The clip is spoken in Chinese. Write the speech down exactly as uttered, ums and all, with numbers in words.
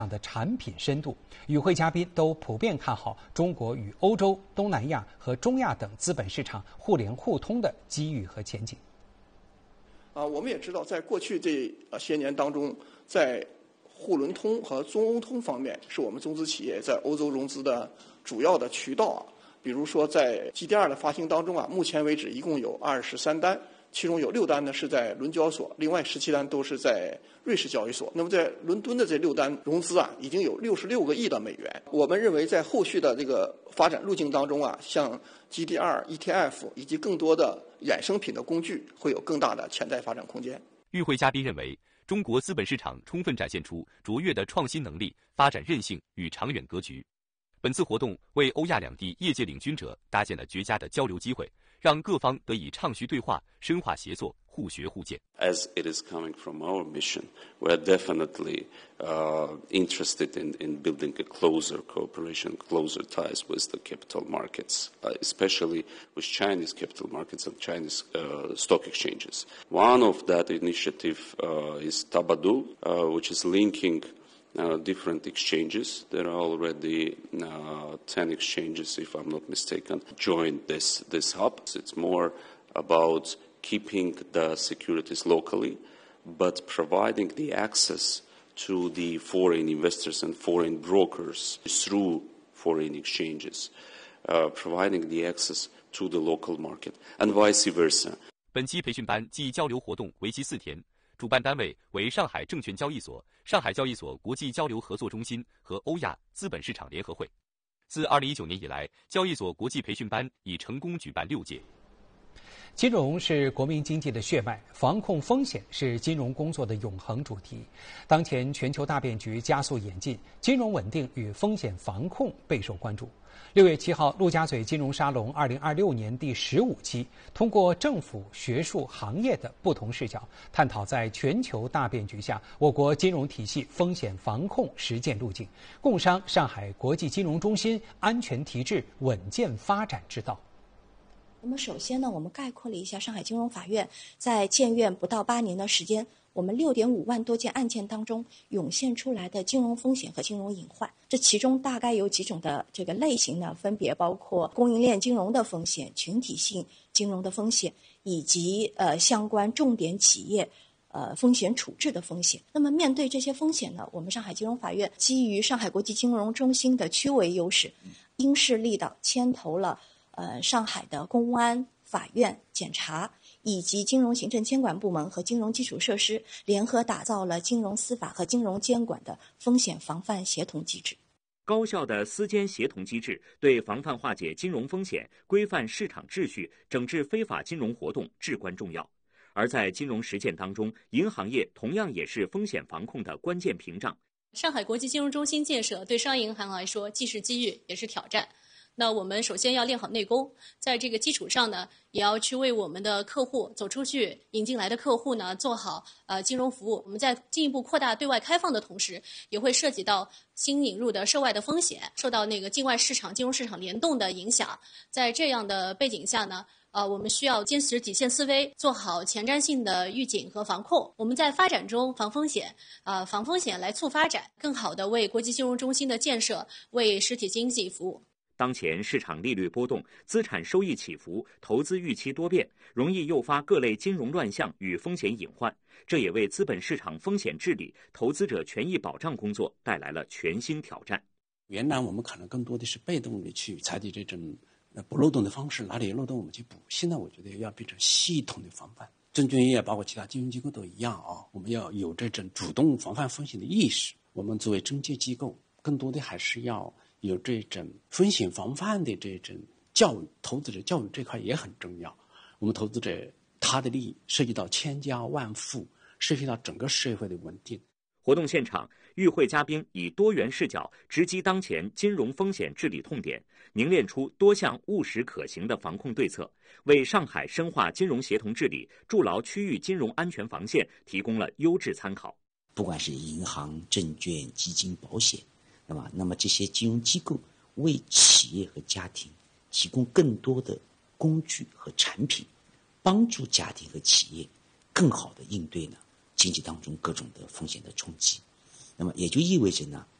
的产品深度。与会嘉宾都普遍看好中国与欧洲、东南亚和中亚等资本市场互联互通的机遇和前景。 啊，我们也知道，在过去这些年当中，在沪伦通和中欧通方面，是我们中资企业在欧洲融资的主要的渠道啊。比如说，在 G D R 的发行当中啊，目前为止一共有二十三单，其中有六单呢是在伦交所，另外十七单都是在瑞士交易所。那么在伦敦的这六单融资啊，已经有六十六个亿的美元。我们认为，在后续的这个发展路径当中啊，像 G D R、E T F 以及更多的衍生品的工具，会有更大的潜在发展空间。 与会嘉宾认为，中国资本市场充分展现出卓越的创新能力、发展韧性与长远格局。本次活动为欧亚两地业界领军者搭建了绝佳的交流机会，让各方得以畅叙对话、深化协作、互学互鉴。 As it is coming from our mission, we are definitely uh, interested in, in building a closer cooperation, closer ties with the capital markets, uh, especially with Chinese capital markets and Chinese uh, stock exchanges. One of that initiative uh, is Tabadul, uh, which is linking Uh, different exchanges. There are already uh, ten exchanges, if I'm not mistaken, joined this, this hub. It's more about keeping the securities locally, but providing the access to the foreign investors and foreign brokers through foreign exchanges, uh, providing the access to the local market, and vice versa. 本期培训班暨交流活动为期四天。主办单位为上海证券交易所、上海交易所国际交流合作中心和欧亚资本市场联合会。自二零一九年以来，交易所国际培训班已成功举办六届。 金融是国民经济的血脉，防控风险是金融工作的永恒主题。当前全球大变局加速演进，金融稳定与风险防控备受关注。六月七号，陆家嘴金融沙龙二零二六年第十五期，通过政府、学术、行业的不同视角，探讨在全球大变局下，我国金融体系风险防控实践路径，共商上海国际金融中心安全提质稳健发展之道。 那么首先呢，我们概括了一下上海金融法院在建院不到八年的时间，我们六点五万多件案件当中涌现出来的金融风险和金融隐患，这其中大概有几种的这个类型呢，分别包括供应链金融的风险、群体性金融的风险，以及呃相关重点企业呃风险处置的风险。那么面对这些风险呢，我们上海金融法院基于上海国际金融中心的区位优势，因势利导牵头了呃上海的公安、法院、检察以及金融行政监管部门和金融基础设施联合打造了金融司法和金融监管的风险防范协同机制。 高效的司监协同机制对防范化解金融风险、规范市场秩序、整治非法金融活动至关重要。而在金融实践当中，银行业同样也是风险防控的关键屏障。 上海国际金融中心建设对商业银行来说既是机遇也是挑战。那我们首先要练好内功，在这个基础上呢，也要去为我们的客户走出去引进来的客户呢做好呃金融服务。我们在进一步扩大对外开放的同时，也会涉及到新引入的涉外的风险，受到那个境外市场金融市场联动的影响。在这样的背景下呢，呃，我们需要坚持底线思维，做好前瞻性的预警和防控。我们在发展中防风险，呃，防风险来促发展，更好地为国际金融中心的建设、为实体经济服务。 当前市场利率波动，资产收益起伏，投资预期多变，容易诱发各类金融乱象与风险隐患。这也为资本市场风险治理、投资者权益保障工作带来了全新挑战。 原来我们可能更多的是被动的去采取这种补漏洞的方式，哪里有漏洞我们去补。现在我觉得要变成系统的防范，证券业包括其他金融机构都一样啊，我们要有这种主动防范风险的意识。我们作为中介机构，更多的还是要有这种风险防范的这种教育，投资者教育这块也很重要。我们投资者他的利益涉及到千家万户，涉及到整个社会的稳定。 活动现场，与会嘉宾以多元视角直击当前金融风险治理痛点，凝练出多项务实可行的防控对策，为上海深化金融协同治理、筑牢区域金融安全防线提供了优质参考。 不管是银行、证券、基金、保险，那么，那么这些金融机构为企业和家庭提供更多的工具和产品，帮助家庭和企业更好地应对呢经济当中各种的风险的冲击。 那么也就意味着呢，